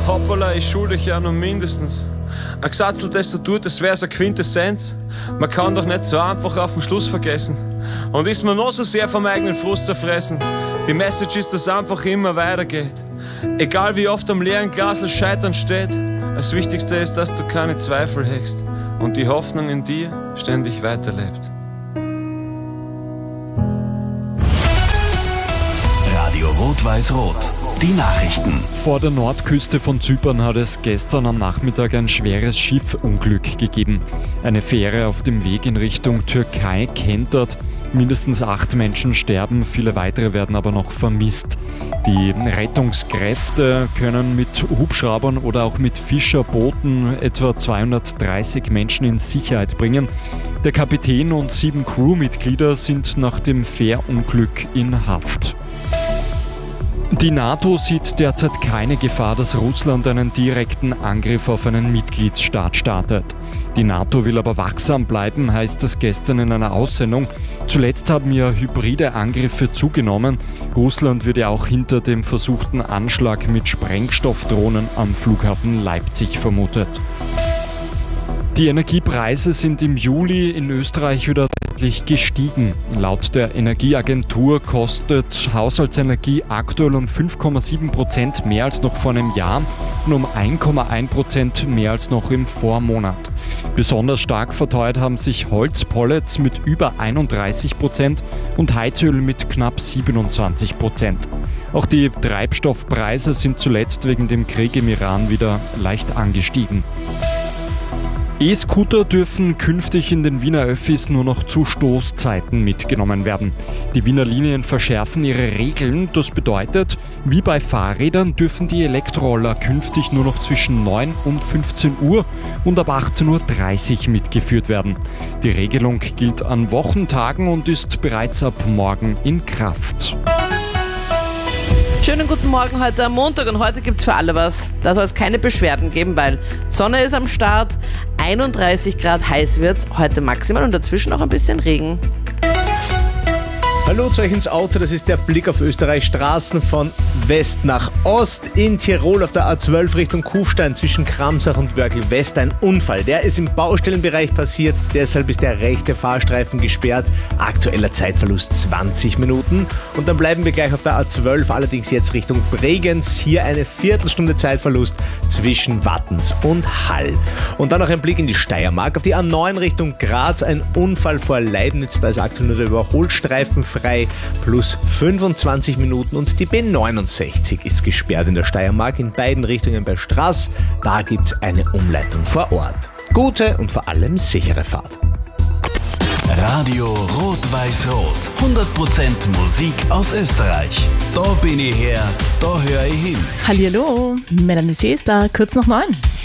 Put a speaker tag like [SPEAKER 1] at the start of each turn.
[SPEAKER 1] Hoppala, ich schulde dich ja nur mindestens. Ein gesatzeltes Tattoo, das wär's eine Quintessenz. Man kann doch nicht so einfach auf den Schluss vergessen. Und ist man noch so sehr vom eigenen Frust zerfressen. Die Message ist, dass es einfach immer weitergeht. Egal wie oft am leeren Glas das Scheitern steht. Das Wichtigste ist, dass du keine Zweifel hegst und die Hoffnung in dir ständig weiterlebt.
[SPEAKER 2] Radio Rot-Weiß-Rot. Die Nachrichten.
[SPEAKER 3] Vor der Nordküste von Zypern hat es gestern am Nachmittag ein schweres Schiffunglück gegeben. Eine Fähre auf dem Weg in Richtung Türkei kentert. Mindestens 8 Menschen sterben, viele weitere werden aber noch vermisst. Die Rettungskräfte können mit Hubschraubern oder auch mit Fischerbooten etwa 230 Menschen in Sicherheit bringen. Der Kapitän und 7 Crewmitglieder sind nach dem Fährunglück in Haft. Die NATO sieht derzeit keine Gefahr, dass Russland einen direkten Angriff auf einen Mitgliedsstaat startet. Die NATO will aber wachsam bleiben, heißt es gestern in einer Aussendung. Zuletzt haben ja hybride Angriffe zugenommen. Russland wird ja auch hinter dem versuchten Anschlag mit Sprengstoffdrohnen am Flughafen Leipzig vermutet. Die Energiepreise sind im Juli in Österreich wieder deutlich gestiegen. Laut der Energieagentur kostet Haushaltsenergie aktuell um 5,7% mehr als noch vor einem Jahr und um 1,1% mehr als noch im Vormonat. Besonders stark verteuert haben sich Holzpellets mit über 31% und Heizöl mit knapp 27%. Auch die Treibstoffpreise sind zuletzt wegen dem Krieg im Iran wieder leicht angestiegen. E-Scooter dürfen künftig in den Wiener Öffis nur noch zu Stoßzeiten mitgenommen werden. Die Wiener Linien verschärfen ihre Regeln. Das bedeutet, wie bei Fahrrädern dürfen die Elektroroller künftig nur noch zwischen 9 und 15 Uhr und ab 18.30 Uhr mitgeführt werden. Die Regelung gilt an Wochentagen und ist bereits ab morgen in Kraft.
[SPEAKER 4] Schönen guten Morgen heute am Montag und heute gibt's für alle was. Da soll es keine Beschwerden geben, weil Sonne ist am Start, 31 Grad heiß wird's, heute maximal und dazwischen auch ein bisschen Regen.
[SPEAKER 5] Hallo zu euch ins Auto, das ist der Blick auf Österreichs Straßen von West nach Ost. In Tirol auf der A12 Richtung Kufstein zwischen Kramsach und Wörgl West ein Unfall. Der ist im Baustellenbereich passiert, deshalb ist der rechte Fahrstreifen gesperrt. Aktueller Zeitverlust 20 Minuten. Und dann bleiben wir gleich auf der A12, allerdings jetzt Richtung Bregenz. Hier eine Viertelstunde Zeitverlust zwischen Wattens und Hall. Und dann noch ein Blick in die Steiermark. Auf die A9 Richtung Graz ein Unfall vor Leibniz, da ist aktuell nur der Überholstreifen frei, plus 25 Minuten und die B69 ist gesperrt in der Steiermark in beiden Richtungen bei Straß. Da gibt's eine Umleitung vor Ort. Gute und vor allem sichere Fahrt.
[SPEAKER 2] Radio Rot-Weiß-Rot. 100% Musik aus Österreich. Da bin ich her, da höre ich hin.
[SPEAKER 6] Hallihallo, Melanie C. ist da, kurz nach 9.